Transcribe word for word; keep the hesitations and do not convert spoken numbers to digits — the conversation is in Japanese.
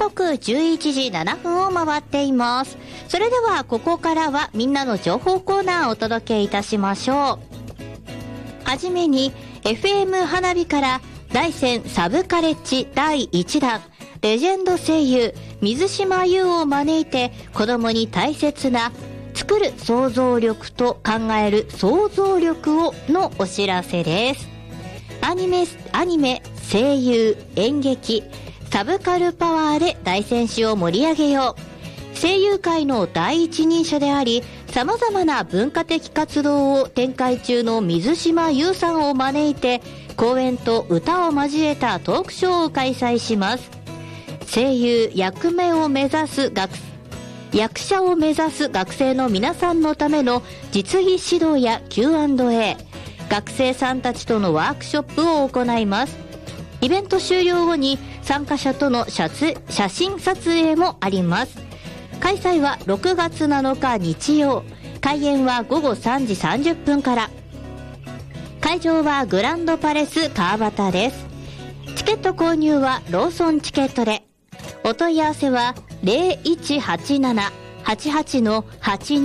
刻じゅういちじななふんを回っています。それではここからはみんなの情報コーナーをお届けいたしましょう。はじめに エフエム 花火から大山サブカレッジだいいちだんレジェンド声優水島優を招いて子供に大切な作る想像力と考える想像力をのお知らせです。アニメ、アニメ、声優、演劇、サブカルパワーで大選手を盛り上げよう。声優界の第一人者であり、様々な文化的活動を展開中の水島優さんを招いて、講演と歌を交えたトークショーを開催します。声優、役目を目指す学役者を目指す学生の皆さんのための実技指導や キューアンドエー、学生さんたちとのワークショップを行います。イベント終了後に参加者との写真撮影もあります。開催はろくがつなのか日曜、開演はごごさんじさんじゅっぷんから。会場はグランドパレス川端です。チケット購入はローソンチケットで。お問い合わせは ゼロいちはちなな はちはち はちに